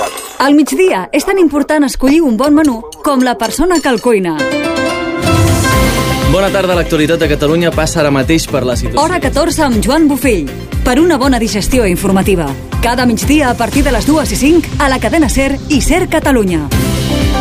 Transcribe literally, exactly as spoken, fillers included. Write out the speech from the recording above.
Al migdia és tan important escollir un bon menú com la persona que el cuina. Bona tarda, l'actualitat de Catalunya passa ara mateix per la situació. Hora catorze amb Joan Bofill, per una bona digestió informativa. Cada migdia a partir de les dues i cinc a la cadena SER i SER Catalunya.